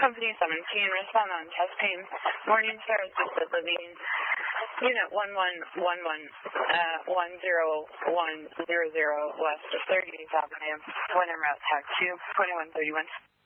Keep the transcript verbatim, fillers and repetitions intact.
Company seventeen, respond on chest pain. Morningstar assisted living. Unit one one one one, uh, one zero one zero zero west of thirty-eighth Avenue. When en route, tag two, twenty-one thirty-one.